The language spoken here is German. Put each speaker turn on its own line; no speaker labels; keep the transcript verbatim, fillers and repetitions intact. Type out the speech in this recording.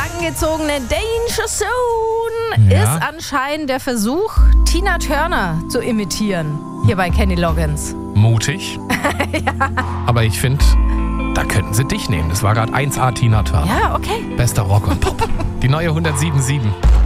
Langengezogene Danger Zone
Ja.
ist anscheinend der Versuch, Tina Turner zu imitieren. Hier bei Kenny Loggins.
Mutig. Ja. Aber ich finde, da könnten sie dich nehmen. Das war gerade eins A Tina Turner.
Ja, okay.
Bester Rock und Pop. Die neue hundertsieben Komma sieben.